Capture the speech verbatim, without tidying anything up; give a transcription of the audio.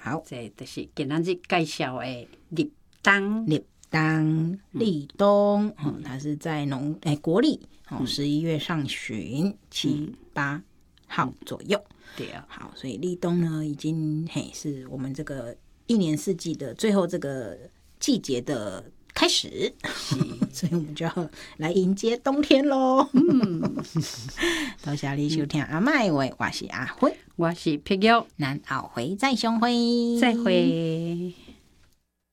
好， 这就是今仔日介绍的立冬。 立冬，立冬，嗯哦、它是在农哎国历哦十一月上旬七八号左右。 对啊， 好，所以立冬呢，已经嘿是我们这个一年四季的最后这个季节的开始，所以我们就要来迎接冬天喽。嗯，多谢你收听阿麦话，我是阿辉， 我是碧玉， 咱后回再相会， 再会。